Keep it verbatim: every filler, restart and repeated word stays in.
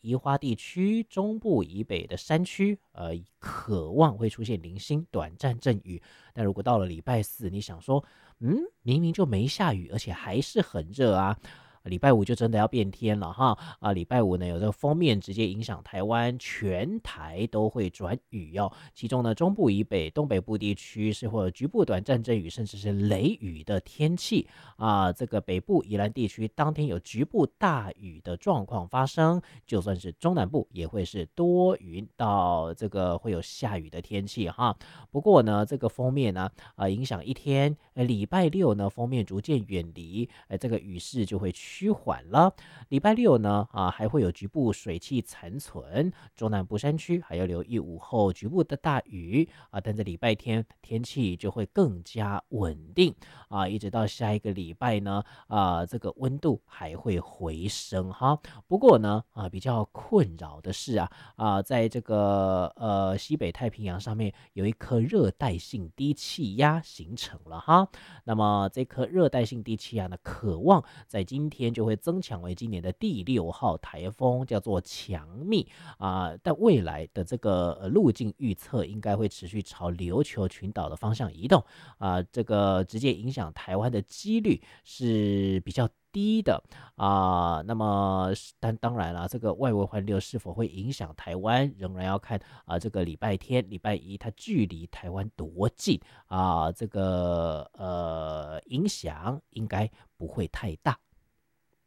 宜花地区中部以北的山区，呃，渴望会出现零星短暂阵雨。但如果到了礼拜四，你想说，嗯，明明就没下雨，而且还是很热啊。礼拜五就真的要变天了哈啊！礼拜五呢，有这个锋面直接影响台湾，全台都会转雨哦。其中呢，中部以北、东北部地区是会有局部短暂阵雨，甚至是雷雨的天气啊。这个北部宜兰地区当天有局部大雨的状况发生，就算是中南部也会是多云到这个会有下雨的天气哈。不过呢，这个锋面呢，啊，影响一天，呃，礼拜六呢，锋面逐渐远离，呃，这个雨势就会趋缓了。礼拜六呢，啊，还会有局部水汽残存，中南部山区还要留意午后局部的大雨啊。但在礼拜天天气就会更加稳定啊，一直到下一个礼拜呢，啊，这个温度还会回升哈。不过呢，啊，比较困扰的是啊，啊，在这个呃西北太平洋上面有一颗热带性低气压形成了哈。那么这颗热带性低气压呢，渴望在今天就会增强为今年的第六号台风，叫做强密啊。但未来的这个呃路径预测应该会持续朝琉球群岛的方向移动啊，这个直接影响台湾的几率是比较低的啊。那么但当然了，这个外围环流是否会影响台湾，仍然要看啊这个礼拜天、礼拜一它距离台湾多近啊，这个呃影响应该不会太大。